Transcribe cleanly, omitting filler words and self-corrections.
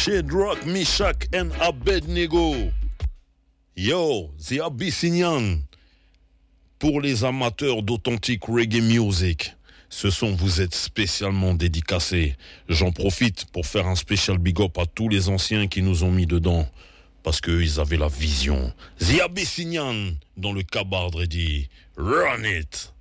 Shadrach, Meshach and Abednego. Yo, The Abyssinian. Pour les amateurs d'authentique reggae music, ce son vous êtes spécialement dédicacé. J'en profite pour faire un spécial big up à tous les anciens qui nous ont mis dedans. Parce qu'eux, ils avaient la vision. The Abyssinian, dans le Cabard dit Run It.